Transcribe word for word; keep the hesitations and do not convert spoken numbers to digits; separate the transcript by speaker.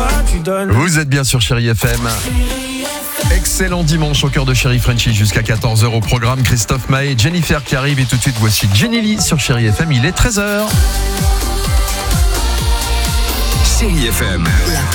Speaker 1: quoi tu donnes.
Speaker 2: Vous êtes bien sur Chérie F M. Excellent dimanche au cœur de Chérie Frenchie jusqu'à quatorze heures au programme. Christophe Maé, Jennifer qui arrive et tout de suite voici Jenny Lee sur Chérie F M. Il est treize heures.
Speaker 3: Chérie F M.